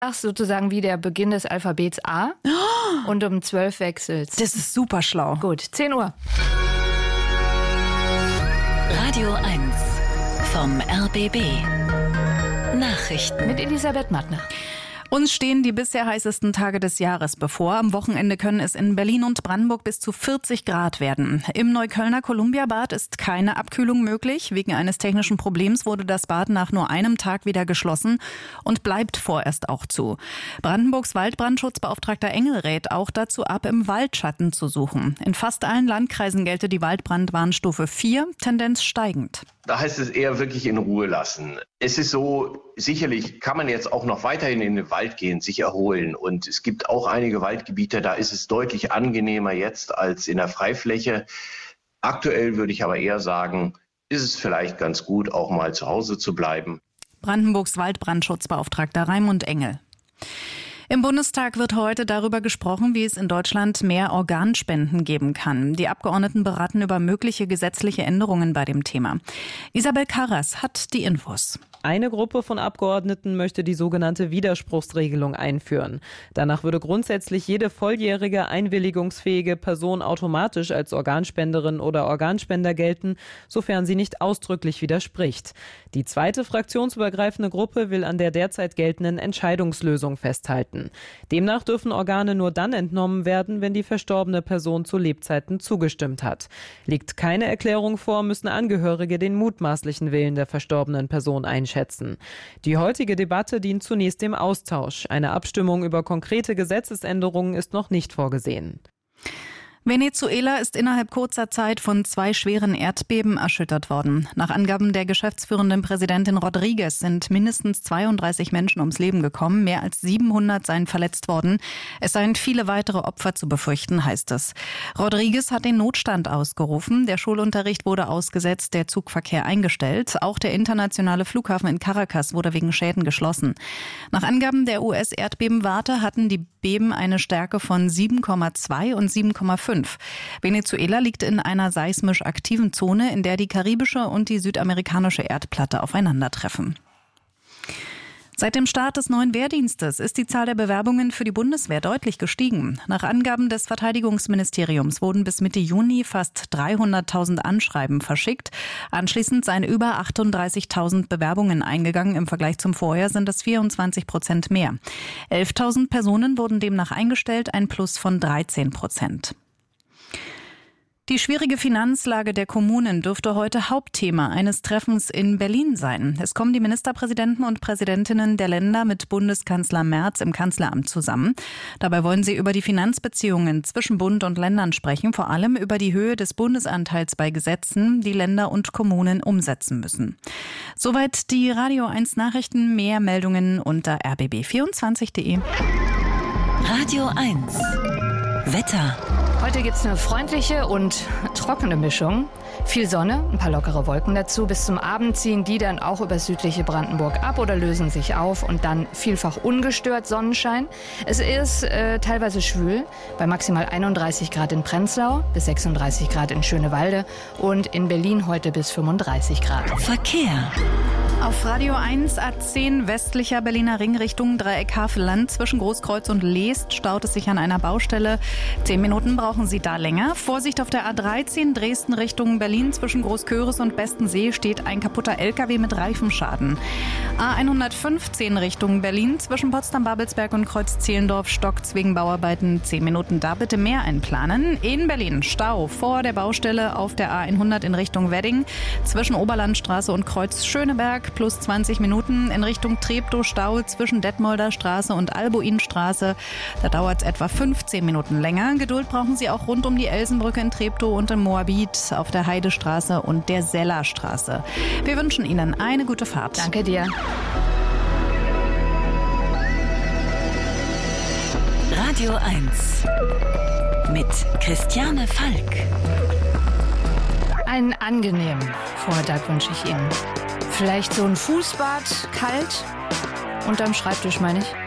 Sozusagen wie der Beginn des Alphabets A und um 12 wechselst. Das ist super schlau. Gut, 10 Uhr. Radio 1 vom RBB. Nachrichten Mit Elisabeth Mattner. Uns stehen die bisher heißesten Tage des Jahres bevor. Am Wochenende können es in Berlin und Brandenburg bis zu 40 Grad werden. Im Neuköllner Columbiabad ist keine Abkühlung möglich. Wegen eines technischen Problems wurde das Bad nach nur einem Tag wieder geschlossen und bleibt vorerst auch zu. Brandenburgs Waldbrandschutzbeauftragter Engel rät auch dazu ab, im Waldschatten zu suchen. In fast allen Landkreisen gelte die Waldbrandwarnstufe 4, Tendenz steigend. Da heißt es eher wirklich in Ruhe lassen. Es ist so, sicherlich kann man jetzt auch noch weiterhin in den Wald gehen, sich erholen. Und es gibt auch einige Waldgebiete, da ist es deutlich angenehmer jetzt als in der Freifläche. Aktuell würde ich aber eher sagen, ist es vielleicht ganz gut, auch mal zu Hause zu bleiben. Brandenburgs Waldbrandschutzbeauftragter Raimund Engel. Im Bundestag wird heute darüber gesprochen, wie es in Deutschland mehr Organspenden geben kann. Die Abgeordneten beraten über mögliche gesetzliche Änderungen bei dem Thema. Isabel Karras hat die Infos. Eine Gruppe von Abgeordneten möchte die sogenannte Widerspruchsregelung einführen. Danach würde grundsätzlich jede volljährige, einwilligungsfähige Person automatisch als Organspenderin oder Organspender gelten, sofern sie nicht ausdrücklich widerspricht. Die zweite fraktionsübergreifende Gruppe will an der derzeit geltenden Entscheidungslösung festhalten. Demnach dürfen Organe nur dann entnommen werden, wenn die verstorbene Person zu Lebzeiten zugestimmt hat. Liegt keine Erklärung vor, müssen Angehörige den mutmaßlichen Willen der verstorbenen Person einschätzen. Die heutige Debatte dient zunächst dem Austausch. Eine Abstimmung über konkrete Gesetzesänderungen ist noch nicht vorgesehen. Venezuela ist innerhalb kurzer Zeit von 2 schweren Erdbeben erschüttert worden. Nach Angaben der geschäftsführenden Präsidentin Rodriguez sind mindestens 32 Menschen ums Leben gekommen, mehr als 700 seien verletzt worden. Es seien viele weitere Opfer zu befürchten, heißt es. Rodriguez hat den Notstand ausgerufen. Der Schulunterricht wurde ausgesetzt, der Zugverkehr eingestellt. Auch der internationale Flughafen in Caracas wurde wegen Schäden geschlossen. Nach Angaben der US-Erdbebenwarte hatten die Beben eine Stärke von 7,2 und 7,5. Venezuela liegt in einer seismisch aktiven Zone, in der die karibische und die südamerikanische Erdplatte aufeinandertreffen. Seit dem Start des neuen Wehrdienstes ist die Zahl der Bewerbungen für die Bundeswehr deutlich gestiegen. Nach Angaben des Verteidigungsministeriums wurden bis Mitte Juni fast 300.000 Anschreiben verschickt. Anschließend seien über 38.000 Bewerbungen eingegangen. Im Vergleich zum Vorjahr sind es 24% mehr. 11.000 Personen wurden demnach eingestellt, ein Plus von 13%. Die schwierige Finanzlage der Kommunen dürfte heute Hauptthema eines Treffens in Berlin sein. Es kommen die Ministerpräsidenten und Präsidentinnen der Länder mit Bundeskanzler Merz im Kanzleramt zusammen. Dabei wollen sie über die Finanzbeziehungen zwischen Bund und Ländern sprechen, vor allem über die Höhe des Bundesanteils bei Gesetzen, die Länder und Kommunen umsetzen müssen. Soweit die Radio 1 Nachrichten. Mehr Meldungen unter rbb24.de. Radio 1 Wetter. Heute gibt es eine freundliche und trockene Mischung. Viel Sonne, ein paar lockere Wolken dazu. Bis zum Abend ziehen die dann auch über südliche Brandenburg ab oder lösen sich auf und dann vielfach ungestört Sonnenschein. Es ist teilweise schwül, bei maximal 31 Grad in Prenzlau, bis 36 Grad in Schönewalde und in Berlin heute bis 35 Grad. Verkehr. Auf Radio 1 A10 westlicher Berliner Ring Richtung Dreieck Havelland zwischen Großkreuz und Leest staut es sich an einer Baustelle. 10 Minuten brauchen Sie da länger. Vorsicht auf der A13 Dresden Richtung Berlin zwischen Großköris und Bestensee steht ein kaputter LKW mit Reifenschaden. A115 Richtung Berlin zwischen Potsdam-Babelsberg und Kreuz-Zehlendorf stockt's wegen Bauarbeiten. 10 Minuten da bitte mehr einplanen. In Berlin Stau vor der Baustelle auf der A100 in Richtung Wedding zwischen Oberlandstraße und Kreuz Schöneberg plus 20 Minuten. In Richtung Treptow Stau zwischen Detmolder Straße und Albuinstraße. Da dauert es etwa 15 Minuten länger. Geduld brauchen Sie auch rund um die Elsenbrücke in Treptow und in Moabit auf der Heidestraße und der Sellerstraße. Wir wünschen Ihnen eine gute Fahrt. Danke dir. Radio 1 mit Christiane Falk. Einen angenehmen Vormittag wünsche ich Ihnen. Vielleicht so ein Fußbad, kalt, unterm Schreibtisch meine ich.